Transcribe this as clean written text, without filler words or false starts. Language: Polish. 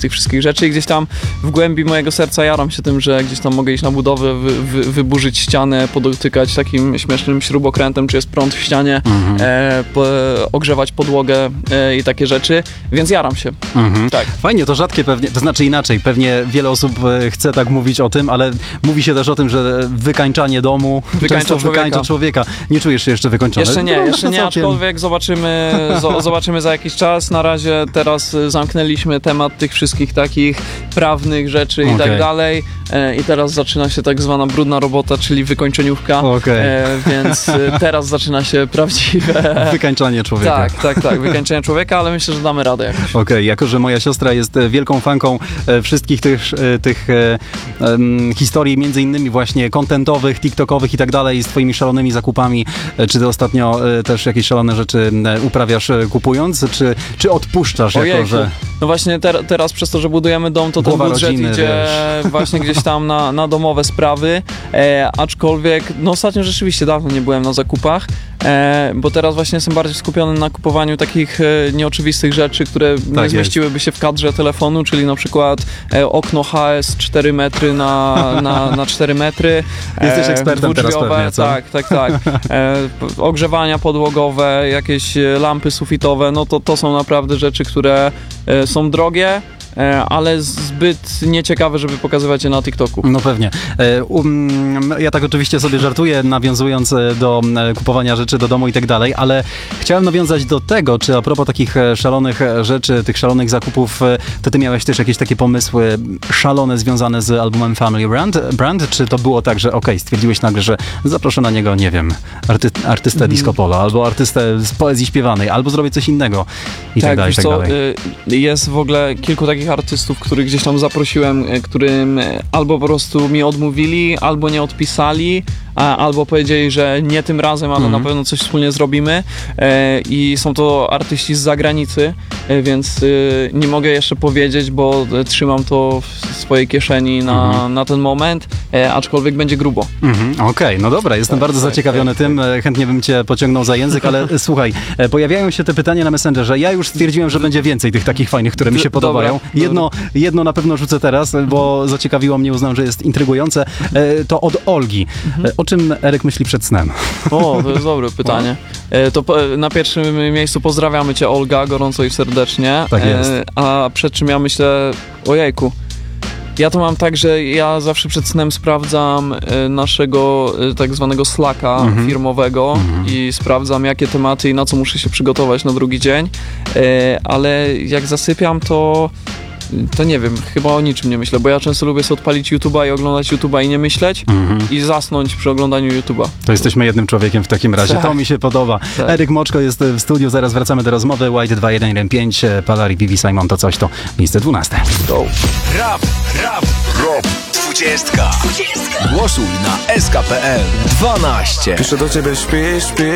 tych wszystkich rzeczy i gdzieś tam w głębi mojego serca jaram się tym, że gdzieś tam mogę iść na budowę, wyburzyć ścianę, podotykać takim śmiesznym śrubokrętem, czy jest prąd w ścianie, ogrzewać podłogę i takie rzeczy, więc jaram się. Tak. Fajnie, to rzadkie pewnie, to znaczy inaczej, pewnie wiele osób chce tak mówić o tym, ale mówi się też o tym, że wykańczanie domu często wykańcza człowieka. Nie czujesz się jeszcze wykończony? Jeszcze nie, aczkolwiek zobaczymy za jakiś czas. Na razie teraz zamknęliśmy temat tych wszystkich takich prawnych rzeczy i tak dalej. I teraz zaczyna się tak zwana brudna robota, czyli wykończeniówka. Więc teraz zaczyna się prawdziwe... wykańczanie człowieka. Tak, wykańczenie człowieka, ale myślę, że damy radę jakoś. Jako że moja siostra jest wielką fanką wszystkich tych historii, między innymi właśnie contentowych, tiktokowych i tak dalej, z twoimi szalonymi zakupami, czy ty ostatnio też jakieś szalone rzeczy uprawiasz kupując, czy odpuszczasz? Jako, że... No właśnie teraz przez to, że budujemy dom, to ten budżet rodziny, idzie właśnie gdzieś tam na domowe sprawy, aczkolwiek no ostatnio rzeczywiście dawno nie byłem na zakupach, bo teraz właśnie jestem bardziej skupiony na kupowaniu takich nieoczywistych rzeczy, które nie zmieściłyby się w kadrze telefonu, czyli na przykład okno HS 4 metry na 4 metry. Jesteś ekspertem teraz pewnie, co? Tak. Ogrzewania podłogowe, jakieś lampy sufitowe, no to są naprawdę rzeczy, które są drogie, ale zbyt nieciekawe, żeby pokazywać je na TikToku. No pewnie. Ja tak oczywiście sobie żartuję, nawiązując do kupowania rzeczy do domu i tak dalej, ale chciałem nawiązać do tego, czy a propos takich szalonych rzeczy, tych szalonych zakupów, to ty miałeś też jakieś takie pomysły szalone związane z albumem Family Brand? Czy to było tak, że stwierdziłeś nagle, że zaproszę na niego, nie wiem, artystę disco polo, albo artystę z poezji śpiewanej, albo zrobię coś innego i tak dalej, i tak dalej. Jest w ogóle kilku takich artystów, których gdzieś tam zaprosiłem, którym albo po prostu mi odmówili, albo nie odpisali, albo powiedzieli, że nie tym razem, ale na pewno coś wspólnie zrobimy. I są to artyści z zagranicy, więc nie mogę jeszcze powiedzieć, bo trzymam to w swojej kieszeni na ten moment, aczkolwiek będzie grubo. Okej, no dobra, jestem bardzo zaciekawiony tym, chętnie bym cię pociągnął za język, ale słuchaj, pojawiają się te pytania na Messengerze. Ja już stwierdziłem, że będzie więcej tych takich fajnych, które mi się podobają. Jedno na pewno rzucę teraz, bo zaciekawiło mnie, uznałem, że jest intrygujące. To od Olgi. O czym Eryk myśli przed snem? To jest dobre pytanie. To na pierwszym miejscu pozdrawiamy cię, Olga, gorąco i serdecznie. Tak jest. A przed czym ja myślę, ojejku, ja to mam tak, że ja zawsze przed snem sprawdzam naszego tak zwanego Slacka firmowego i sprawdzam, jakie tematy i na co muszę się przygotować na drugi dzień, ale jak zasypiam, to nie wiem, chyba o niczym nie myślę, bo ja często lubię sobie odpalić YouTube'a i oglądać YouTube'a i nie myśleć i zasnąć przy oglądaniu YouTube'a. To jesteśmy jednym człowiekiem w takim razie, to mi się podoba. Eryk Moczko jest w studiu, zaraz wracamy do rozmowy. White 2115, Palari, Vivi, Simon, to coś, to miejsce 12. Go. Rap 20. Głosuj na SK.pl 12. Piszę do ciebie, śpi.